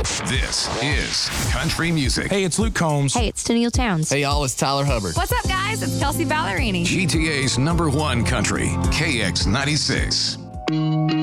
This is country music. Hey, it's Luke Combs. Hey, it's Tennille Towns. Hey, y'all, it's Tyler Hubbard. What's up, guys? It's Kelsey Ballerini. GTA's #1 country, KX96.